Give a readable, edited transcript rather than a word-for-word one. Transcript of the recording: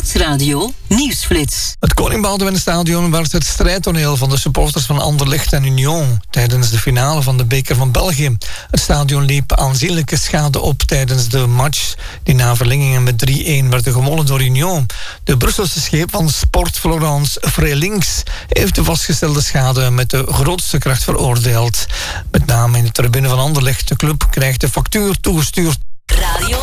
Nieuwsradio Nieuwsflits. Het Koning Boudewijnstadion werd het strijdtoneel van de supporters van Anderlecht en Union tijdens de finale van de Beker van België. Het stadion liep aanzienlijke schade op tijdens de match die na verlengingen met 3-1 werden gewonnen door Union. De Brusselse scheep van Sport Florence Vrelinks heeft de vastgestelde schade met de grootste kracht veroordeeld. Met name in de tribune van Anderlecht. De club krijgt de factuur toegestuurd. Radio